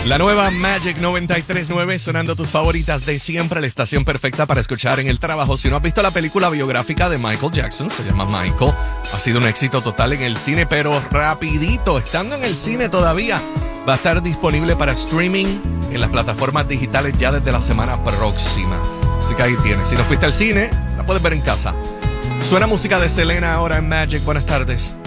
La nueva Magic 93.9 sonando tus favoritas de siempre, la estación perfecta para escuchar en el trabajo. Si no has visto la película biográfica de Michael Jackson, se llama Michael, ha sido un éxito total en el cine, pero rapidito, estando en el cine todavía, va a estar disponible para streaming en las plataformas digitales ya desde la semana próxima. Así que ahí tienes. Si no fuiste al cine, la puedes ver en casa. Suena música de Selena ahora en Magic. Buenas tardes.